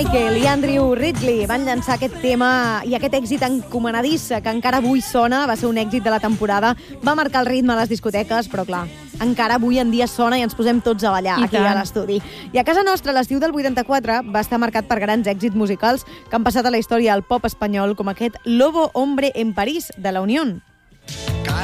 Michael i Andrew Ridgeley van llançar aquest tema i aquest èxit encomanadís que encara avui sona, va ser un èxit de la temporada, va marcar el ritme a les discoteques, però clar, encara avui en dia sona i ens posem tots a ballar aquí a l'estudi. I a casa nostra, l'estiu del 84 va estar marcat per grans èxits musicals que han passat a la història del pop espanyol, com aquest Lobo Hombre en París, de la Unión.